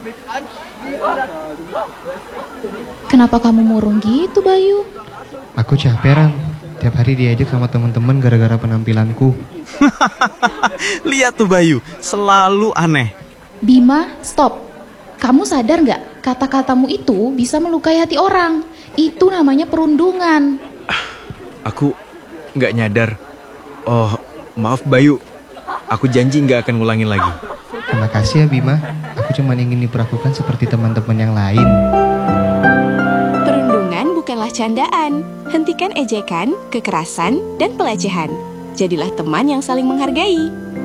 Kenapa kamu murung gitu, Bayu? Aku capek, Ram. Tiap hari diajak sama teman-teman gara-gara penampilanku. Lihat tuh Bayu, selalu aneh. Bima, stop. Kamu sadar nggak? Kata-katamu itu bisa melukai hati orang. Itu namanya perundungan. Aku nggak nyadar. Oh, maaf Bayu. Aku janji nggak akan ngulangin lagi. Terima kasih ya, Bima. Aku cuma ingin diperlakukan seperti teman-teman yang lain. Perundungan bukanlah candaan. Hentikan ejekan, kekerasan, dan pelecehan. Jadilah teman yang saling menghargai.